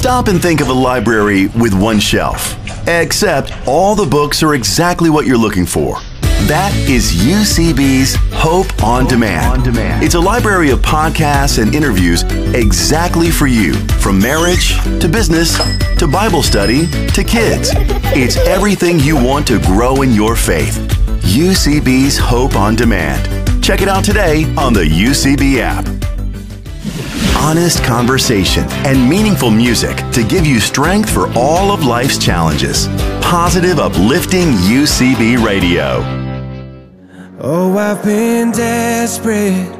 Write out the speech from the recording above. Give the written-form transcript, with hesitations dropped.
Stop and think of a library with one shelf, except all the books are exactly what you're looking for. That is UCB's Hope on Demand. It's a library of podcasts and interviews exactly for you, from marriage to business to Bible study to kids. It's everything you want to grow in your faith. UCB's Hope on Demand. Check it out today on the UCB app. Honest conversation and meaningful music to give you strength for all of life's challenges. Positive, uplifting UCB Radio. Oh, I've been desperate